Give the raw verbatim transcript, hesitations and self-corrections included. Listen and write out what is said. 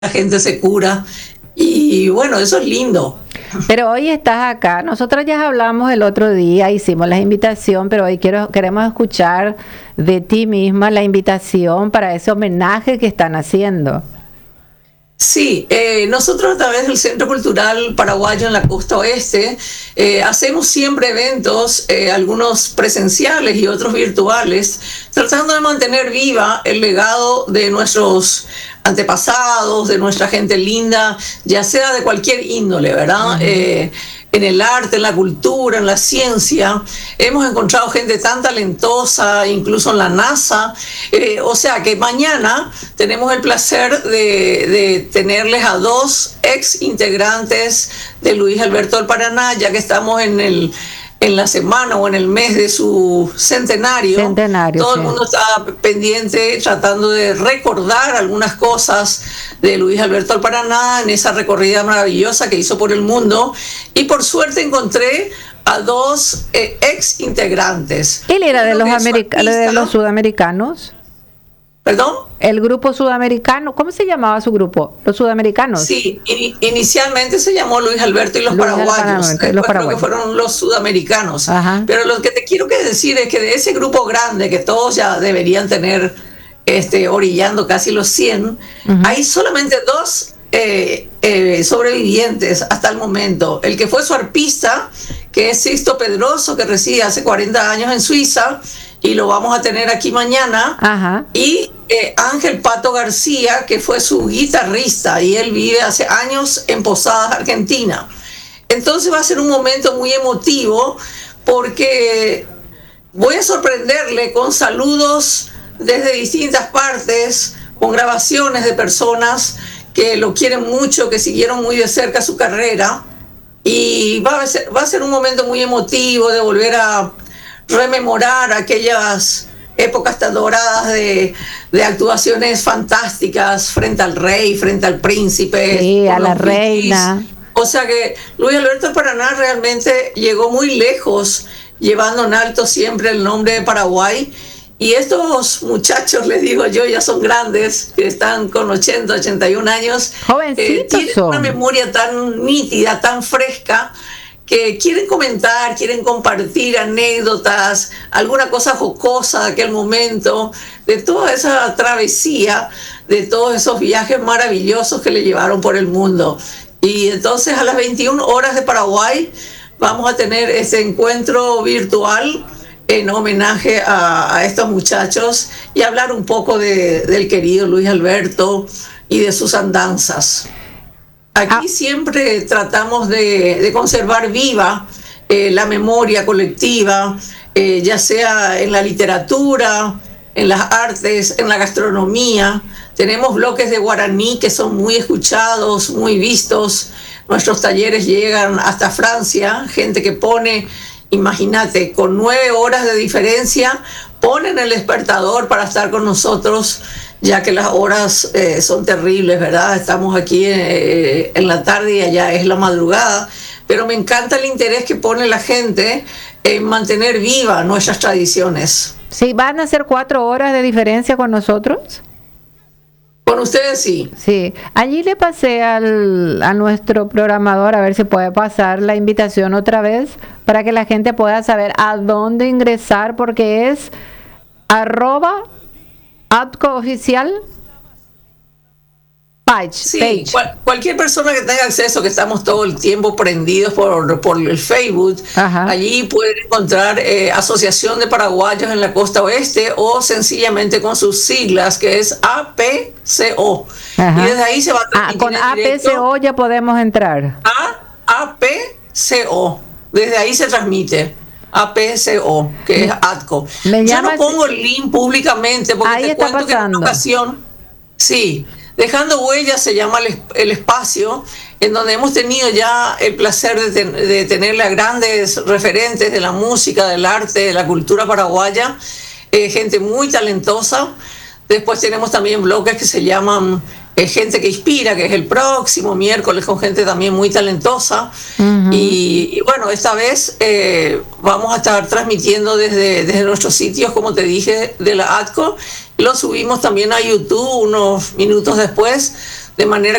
la gente se cura. Y bueno, eso es lindo. Pero hoy estás acá. Nosotros ya hablamos el otro día, hicimos la invitación, pero hoy quiero, queremos escuchar de ti misma la invitación para ese homenaje que están haciendo. Sí, eh, nosotros a través del Centro Cultural Paraguayo en la Costa Oeste eh, hacemos siempre eventos, eh, algunos presenciales y otros virtuales, tratando de mantener viva el legado de nuestros antepasados, de nuestra gente linda, ya sea de cualquier índole, ¿verdad? Uh-huh. Eh, en el arte, en la cultura, en la ciencia. Hemos encontrado gente tan talentosa, incluso en la NASA. Eh, o sea que mañana tenemos el placer de, de tenerles a dos ex integrantes de Luis Alberto del Paraná, ya que estamos en el... en la semana o en el mes de su centenario, centenario todo sí. el mundo está pendiente tratando de recordar algunas cosas de Luis Alberto del Paraná en esa recorrida maravillosa que hizo por el mundo, y por suerte encontré a dos eh, ex integrantes. ¿Él era de los, america- de los sudamericanos? ¿Perdón? El grupo sudamericano, ¿cómo se llamaba su grupo? ¿Los sudamericanos? Sí, in, inicialmente se llamó Luis Alberto y los Luis paraguayos, después los paraguayos. Creo que fueron los sudamericanos. Ajá. Pero lo que te quiero que decir es que de ese grupo grande, que todos ya deberían tener este, orillando casi los cien, uh-huh. hay solamente dos eh, eh, sobrevivientes hasta el momento. El que fue su arpista, que es Sixto Pedroso, que reside hace cuarenta años en Suiza, y lo vamos a tener aquí mañana. Ajá. Y eh, Ángel Pato García, que fue su guitarrista, y él vive hace años en Posadas, Argentina. Entonces va a ser un momento muy emotivo, porque voy a sorprenderle con saludos desde distintas partes, con grabaciones de personas que lo quieren mucho, que siguieron muy de cerca su carrera, y va a ser, va a ser un momento muy emotivo de volver a rememorar aquellas épocas tan doradas de, de actuaciones fantásticas frente al rey, frente al príncipe, sí, a la reina. O sea que Luis Alberto del Paraná realmente llegó muy lejos, llevando en alto siempre el nombre de Paraguay. Y estos muchachos, les digo yo, ya son grandes, que están con ochenta, ochenta y un años. Jovencitos eh, tienen son. Una memoria tan nítida, tan fresca, que quieren comentar, quieren compartir anécdotas, alguna cosa jocosa de aquel momento, de toda esa travesía, de todos esos viajes maravillosos que le llevaron por el mundo. Y entonces a las veintiuna horas de Paraguay vamos a tener este encuentro virtual en homenaje a, a estos muchachos y hablar un poco de, del querido Luis Alberto y de sus andanzas. Aquí ah. siempre tratamos de, de conservar viva eh, la memoria colectiva, eh, ya sea en la literatura, en las artes, en la gastronomía. Tenemos bloques de guaraní que son muy escuchados, muy vistos. Nuestros talleres llegan hasta Francia, gente que pone, imagínate, con nueve horas de diferencia, ponen el despertador para estar con nosotros, ya que las horas eh, son terribles, ¿verdad? Estamos aquí eh, en la tarde y allá es la madrugada, pero me encanta el interés que pone la gente en mantener viva nuestras tradiciones. Sí, ¿van a ser cuatro horas de diferencia con nosotros? Con ustedes sí. Sí, allí le pasé al, a nuestro programador a ver si puede pasar la invitación otra vez para que la gente pueda saber a dónde ingresar, porque es arroba Atco oficial page. Sí, page. Cual, cualquier persona que tenga acceso, que estamos todo el tiempo prendidos por, por el Facebook, ajá, allí pueden encontrar eh, Asociación de Paraguayos en la Costa Oeste, o sencillamente con sus siglas, que es A P C O. Ajá. Y desde ahí se va a transmitir. Ah, con A P C O ya podemos entrar. A P C O. Desde ahí se transmite. A P C O, que es Atco. Me Yo no pongo el link públicamente porque ahí te está cuento pasando. que en una ocasión, sí, Dejando Huellas se llama el, el espacio en donde hemos tenido ya el placer de, ten, de tenerle a grandes referentes de la música, del arte, de la cultura paraguaya, eh, gente muy talentosa. Después tenemos también bloques que se llaman eh, Gente que Inspira, que es el próximo miércoles, con gente también muy talentosa. Uh-huh. y, y bueno, esta vez eh, vamos a estar transmitiendo desde, desde nuestros sitios, como te dije, de la Atco. Lo subimos también a YouTube unos minutos después de manera